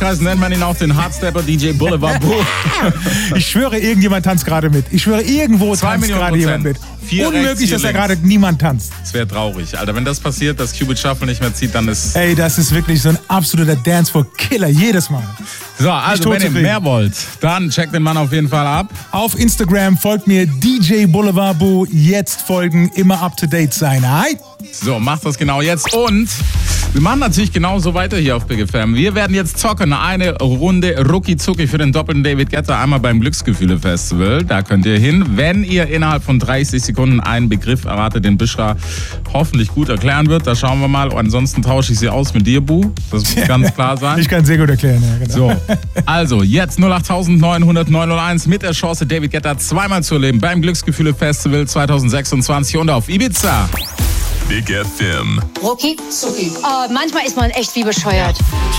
Freundeskreis nennt man ihn auch den Hardstepper DJ Boulevard Boo. Ich schwöre, irgendjemand tanzt gerade mit. Ich schwöre, irgendwo 2 tanzt Millionen gerade jemand mit. 4 Unmöglich, rechts, 4 dass da links. gerade niemand tanzt. Das wäre traurig, Alter. Wenn das passiert, dass Cupid Shuffle nicht mehr zieht, dann ist... Ey, das ist wirklich so ein absoluter Dancefloor-Killer, jedes Mal. So, also wenn ihr mehr wollt, dann checkt den Mann auf jeden Fall ab. Auf Instagram folgt mir DJ Boulevard Boo. Jetzt folgen, immer up to date sein. Hi. So, macht das genau jetzt. Und wir machen natürlich genauso weiter hier auf Big FM. Wir werden jetzt zocken. Eine Runde Rucki-Zucki für den doppelten David Guetta. Einmal beim Glücksgefühle-Festival. Da könnt ihr hin. Wenn ihr innerhalb von 30 Sekunden einen Begriff erratet, den Bishra hoffentlich gut erklären wird. Da schauen wir mal. Ansonsten tausche ich sie aus mit dir, Bu. Das muss ganz klar sein. Ich kann sehr gut erklären, ja, genau. So, also jetzt 08900 mit der Chance, David Guetta zweimal zu erleben beim Glücksgefühle-Festival 2026 und auf Ibiza. Big FM. Rucki Zucki. Manchmal ist man echt wie bescheuert.